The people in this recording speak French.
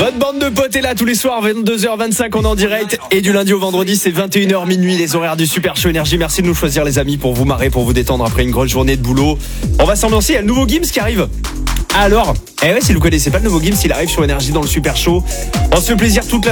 Votre bande de potes est là tous les soirs, 22h25, on est en direct. Et du lundi au vendredi, c'est 21h minuit, les horaires du Super Show Énergie. Merci de nous choisir, les amis, pour vous marrer, pour vous détendre après une grosse journée de boulot. On va s'ambiancer, il y a le nouveau Gims qui arrive. Alors, si vous connaissez pas le nouveau Gims, il arrive sur Énergie dans le Super Show. On se fait plaisir toute la